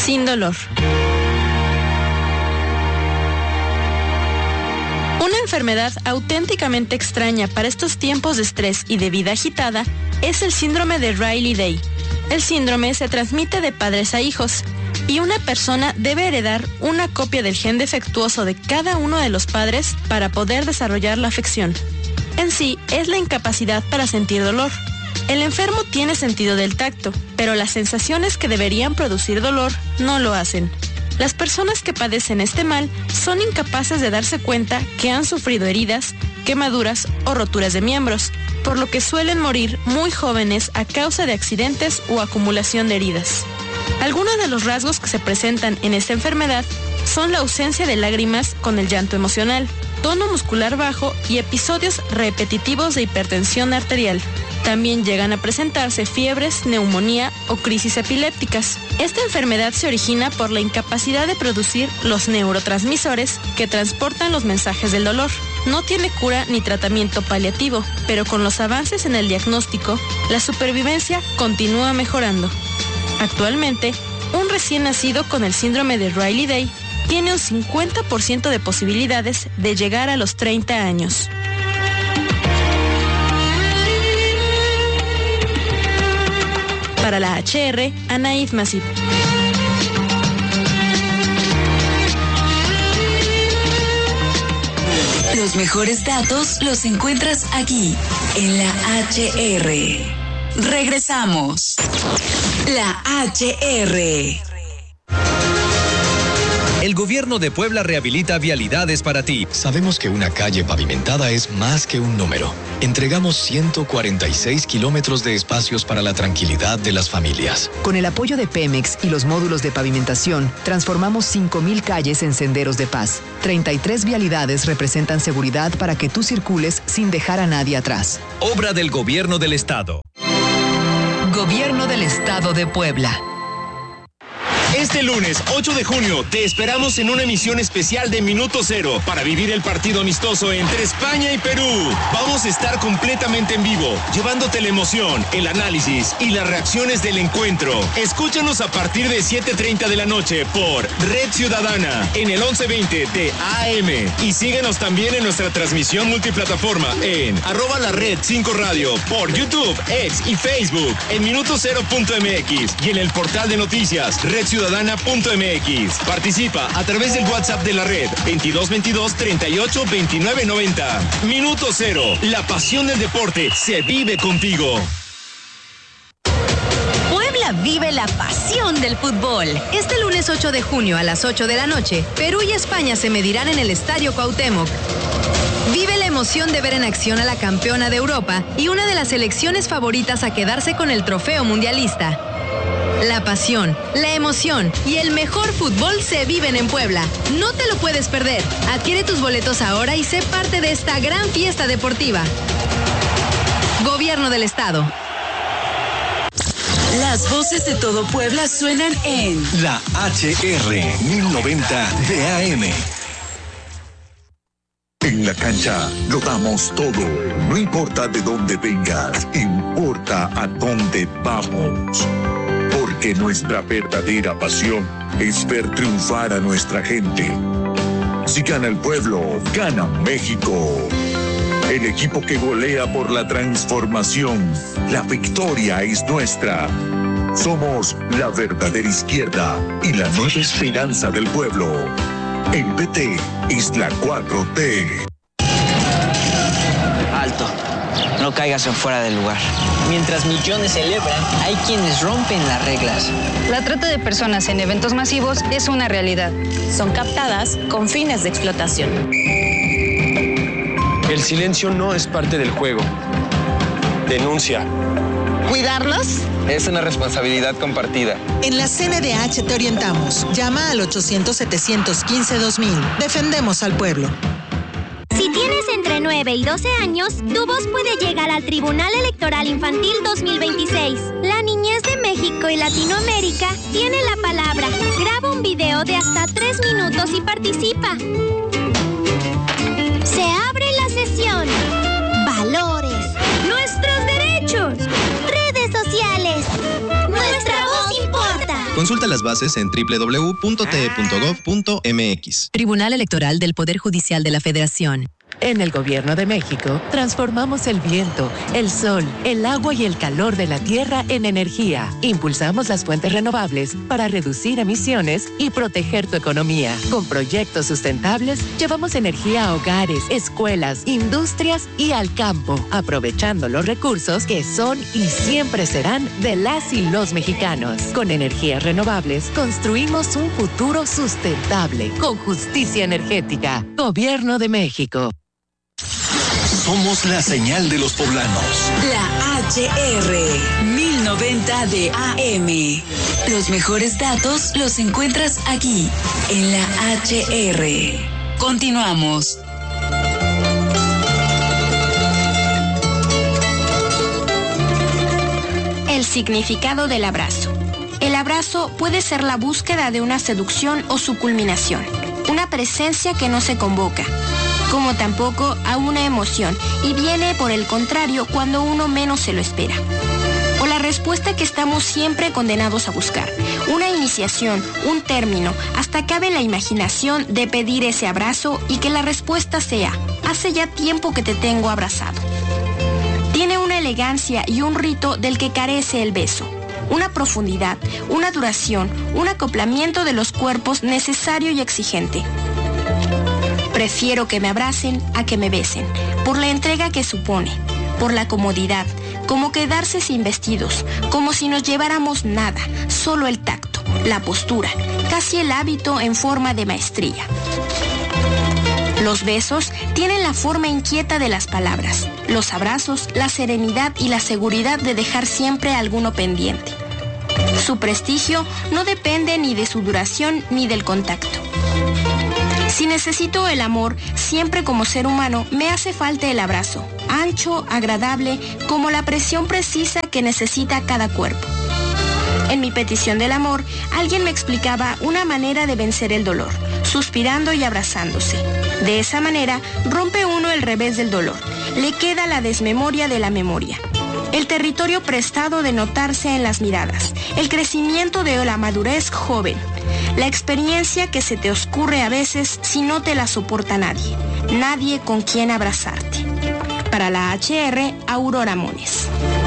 sin dolor. Una enfermedad auténticamente extraña para estos tiempos de estrés y de vida agitada es el síndrome de Riley-Day. El síndrome se transmite de padres a hijos y una persona debe heredar una copia del gen defectuoso de cada uno de los padres para poder desarrollar la afección. En sí, es la incapacidad para sentir dolor. El enfermo tiene sentido del tacto, pero las sensaciones que deberían producir dolor no lo hacen. Las personas que padecen este mal son incapaces de darse cuenta que han sufrido heridas, quemaduras o roturas de miembros, por lo que suelen morir muy jóvenes a causa de accidentes o acumulación de heridas. Algunos de los rasgos que se presentan en esta enfermedad son la ausencia de lágrimas con el llanto emocional, tono muscular bajo y episodios repetitivos de hipertensión arterial. También llegan a presentarse fiebres, neumonía o crisis epilépticas. Esta enfermedad se origina por la incapacidad de producir los neurotransmisores que transportan los mensajes del dolor. No tiene cura ni tratamiento paliativo, pero con los avances en el diagnóstico, la supervivencia continúa mejorando. Actualmente, un recién nacido con el síndrome de Riley-Day tiene un 50% de posibilidades de llegar a los 30 años. Para la HR, Anaíd Masip. Los mejores datos los encuentras aquí, en la HR. Regresamos. La HR. El gobierno de Puebla rehabilita vialidades para ti. Sabemos que una calle pavimentada es más que un número. Entregamos 146 kilómetros de espacios para la tranquilidad de las familias. Con el apoyo de Pemex y los módulos de pavimentación, transformamos 5,000 calles en senderos de paz. 33 vialidades representan seguridad para que tú circules sin dejar a nadie atrás. Obra del Gobierno del Estado. Gobierno del Estado de Puebla. Este lunes 8 de junio te esperamos en una emisión especial de Minuto Cero para vivir el partido amistoso entre España y Perú. Vamos a estar completamente en vivo, llevándote la emoción, el análisis y las reacciones del encuentro. Escúchanos a partir de 7:30 de la noche por Red Ciudadana en el 1120 de AM y síguenos también en nuestra transmisión multiplataforma en @lared5radio por YouTube, X y Facebook en minutocero.mx y en el portal de noticias redciudadana.mx. Participa a través del WhatsApp de la red 2222 38 29 90. Minuto Cero, la pasión del deporte se vive contigo. Puebla vive la pasión del fútbol. Este lunes 8 de junio a las 8 de la noche, Perú y España se medirán en el Estadio Cuauhtémoc. Vive la emoción de ver en acción a la campeona de Europa y una de las selecciones favoritas a quedarse con el trofeo mundialista. La pasión, la emoción y el mejor fútbol se viven en Puebla. No te lo puedes perder. Adquiere tus boletos ahora y sé parte de esta gran fiesta deportiva. Gobierno del Estado. Las voces de todo Puebla suenan en la HR 1090 de AM. En la cancha lo damos todo. No importa de dónde vengas, importa a dónde vamos. Porque nuestra verdadera pasión es ver triunfar a nuestra gente. Si gana el pueblo, gana México. El equipo que golea por la transformación. La victoria es nuestra. Somos la verdadera izquierda y la nueva esperanza del pueblo. El PT es la 4T. Alto. No caigas en fuera del lugar. Mientras millones celebran, hay quienes rompen las reglas. La trata de personas en eventos masivos es una realidad. Son captadas con fines de explotación. El silencio no es parte del juego. Denuncia. ¿Cuidarlos? Es una responsabilidad compartida. En la CNDH te orientamos. Llama al 800-715-2000. Defendemos al pueblo. Si tienes entre 9 y 12 años, tu voz puede llegar al Tribunal Electoral Infantil 2026. La niñez de México y Latinoamérica tiene la palabra. Graba un video de hasta 3 minutos y participa. Se abre la sesión. Valores. Nuestros derechos. Redes sociales. Nuestra voz importa. Consulta las bases en www.te.gov.mx. Tribunal Electoral del Poder Judicial de la Federación. En el Gobierno de México, transformamos el viento, el sol, el agua y el calor de la tierra en energía. Impulsamos las fuentes renovables para reducir emisiones y proteger tu economía. Con proyectos sustentables, llevamos energía a hogares, escuelas, industrias y al campo, aprovechando los recursos que son y siempre serán de las y los mexicanos. Con energías renovables, construimos un futuro sustentable, con justicia energética. Gobierno de México. Somos la señal de los poblanos. La HR 1090 de AM. Los mejores datos los encuentras aquí, en la HR. Continuamos. El significado del abrazo. El abrazo puede ser la búsqueda de una seducción o su culminación, una presencia que no se convoca, como tampoco a una emoción, y viene por el contrario cuando uno menos se lo espera. O la respuesta que estamos siempre condenados a buscar, una iniciación, un término, hasta cabe la imaginación de pedir ese abrazo y que la respuesta sea, hace ya tiempo que te tengo abrazado. Tiene una elegancia y un rito del que carece el beso, una profundidad, una duración, un acoplamiento de los cuerpos necesario y exigente. Prefiero que me abracen a que me besen, por la entrega que supone, por la comodidad, como quedarse sin vestidos, como si nos lleváramos nada, solo el tacto, la postura, casi el hábito en forma de maestría. Los besos tienen la forma inquieta de las palabras, los abrazos, la serenidad y la seguridad de dejar siempre alguno pendiente. Su prestigio no depende ni de su duración ni del contacto. Si necesito el amor, siempre como ser humano, me hace falta el abrazo, ancho, agradable, como la presión precisa que necesita cada cuerpo. En mi petición del amor, alguien me explicaba una manera de vencer el dolor, suspirando y abrazándose. De esa manera, rompe uno el revés del dolor, le queda la desmemoria de la memoria. El territorio prestado de notarse en las miradas, el crecimiento de la madurez joven, la experiencia que se te oscurre a veces si no te la soporta nadie, nadie con quien abrazarte. Para la HR, Aurora Mones.